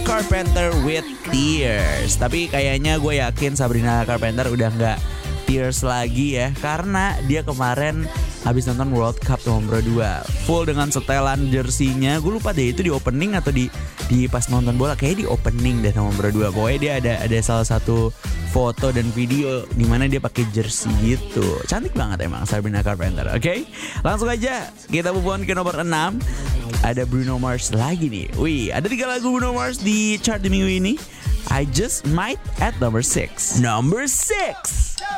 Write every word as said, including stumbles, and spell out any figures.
Carpenter with Tears. Tapi kayaknya gue yakin Sabrina Carpenter udah nggak Tears lagi ya, karena dia kemarin habis nonton World Cup nomor dua full dengan setelan jersinya. Gue lupa deh itu di opening atau di di pas nonton bola, kayaknya di opening deh nomor dua. Pokoknya dia ada ada salah satu foto dan video di mana dia pakai jersey gitu. Cantik banget emang Sabrina Carpenter. Oke, okay? Langsung aja kita move on ke nomor enam. Ada Bruno Mars lagi nih. Wih, ada tiga lagu Bruno Mars di chart di minggu ini. I Just Might at number six. Number six.